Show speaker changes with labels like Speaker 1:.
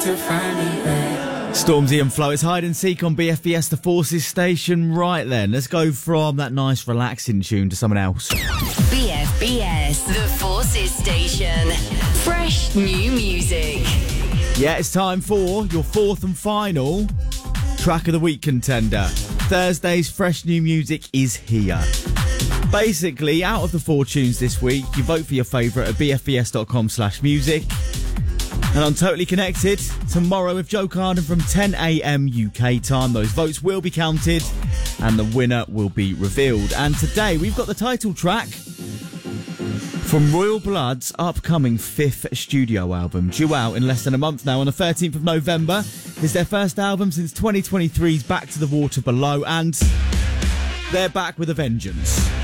Speaker 1: to find me there.
Speaker 2: Stormzy and Flo, it's Hide and Seek on BFBS, the Forces station. Right then, let's go from that nice relaxing tune to someone else.
Speaker 3: BFBS, the Forces station. Fresh new music.
Speaker 2: Yeah, it's time for your fourth and final track of the week contender. Thursday's fresh new music is here. Basically, out of the 4 tunes this week, you vote for your favourite at bfbs.com/music. And on Totally Connected, tomorrow with Joe Carden from 10 a.m. UK time, those votes will be counted and the winner will be revealed. And today we've got the title track from Royal Blood's upcoming 5th studio album, due out in less than a month now on the 13th of November. It's their first album since 2023's Back to the Water Below, and they're back with a vengeance.